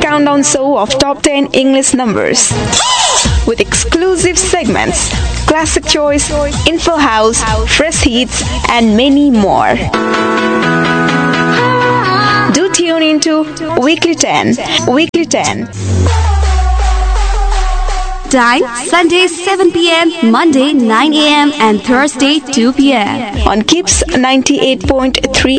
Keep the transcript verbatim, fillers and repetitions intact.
countdown show of top ten English numbers. With exclusive segments, Classic Choice, Info House, Fresh Hits, and many more. Do tune into Weekly ten. Weekly ten. Time Sunday seven p m, Monday nine a m and Thursday two p m On Kips ninety-eight point three